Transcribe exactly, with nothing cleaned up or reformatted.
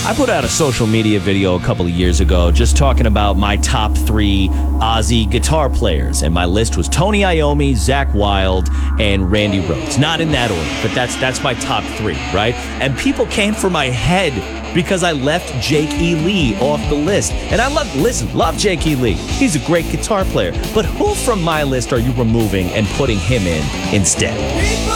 I put out a social media video a couple of years ago just talking about my top three Aussie guitar players, and my list was Tony Iommi, Zakk Wylde, and Randy Rhoads. Not in that order, but that's that's my top three, right? And people came for my head because I left Jake E. Lee off the list. And I love, listen, love Jake E. Lee. He's a great guitar player. But who from my list are you removing and putting him in instead?